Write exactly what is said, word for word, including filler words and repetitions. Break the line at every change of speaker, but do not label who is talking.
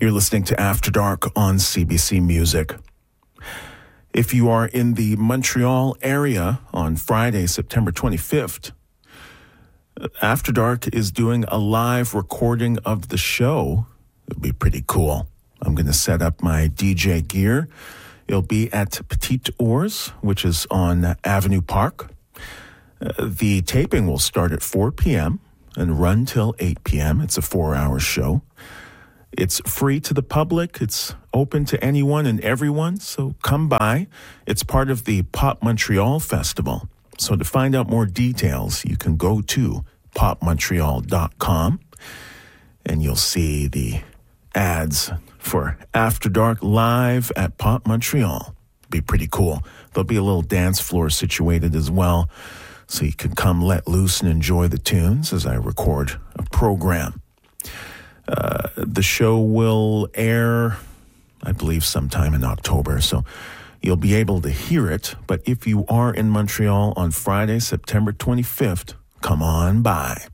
You're listening to After Dark on C B C Music. If you are in the Montreal area on Friday, September twenty-fifth, After Dark is doing a live recording of the show. It'll be pretty cool. I'm going to set up my D J gear. It'll be at Petite Ours, which is on Avenue Park. Uh, the taping will start at four p.m. and run till eight p.m. It's a four-hour show. It's free to the public. It's open to anyone and everyone, so come by. It's part of the Pop Montreal Festival. So to find out more details, you can go to pop montreal dot com, and you'll see the ads for After Dark live at Pop Montreal. Be pretty cool. There'll be a little dance floor situated as well, so you can come let loose and enjoy the tunes as I record a program. Uh, the show will air, I believe, sometime in October, so you'll be able to hear it. But if you are in Montreal on Friday, September twenty-fifth, come on by.